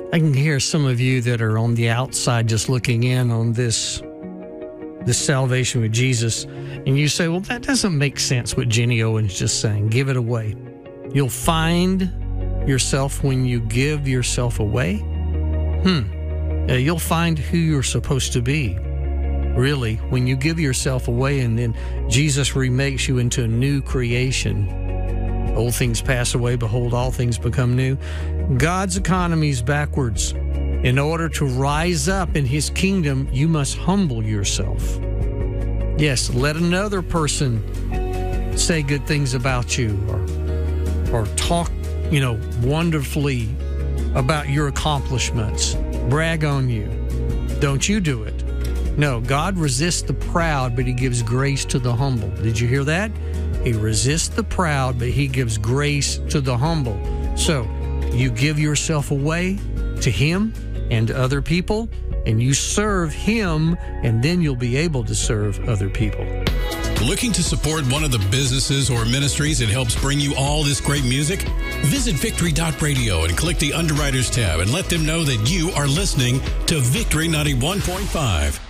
I can hear some of you that are on the outside just looking in on this salvation with Jesus, and you say, well, that doesn't make sense what Jenny Owen's just saying. Give it away. You'll find yourself when you give yourself away. You'll find who you're supposed to be, really, when you give yourself away, and then Jesus remakes you into a new creation. Old things pass away, behold, all things become new. God's economy is backwards. In order to rise up in his kingdom, you must humble yourself. Yes, let another person say good things about you or talk, wonderfully about your accomplishments. Brag on you. Don't you do it. No, God resists the proud, but he gives grace to the humble. Did you hear that? He resists the proud, but he gives grace to the humble. So you give yourself away to him and to other people, and you serve him, and then you'll be able to serve other people. Looking to support one of the businesses or ministries that helps bring you all this great music? Visit Victory.radio and click the Underwriters tab and let them know that you are listening to Victory 91.5.